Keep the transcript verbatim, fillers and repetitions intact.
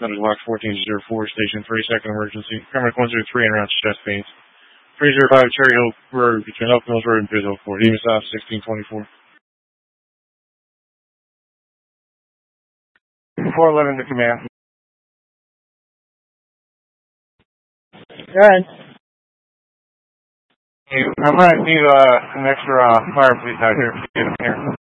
That is Lock fourteen zero four, Station three, second emergency. Paramedic one zero three, en route to chest pains. three zero five, Cherry Hill Road, between Elk Mills Road and Pitt Hill Court. E M S off sixteen twenty-four. four eleven to command. Alright. I might need uh, an extra uh, fire police out here to get him here.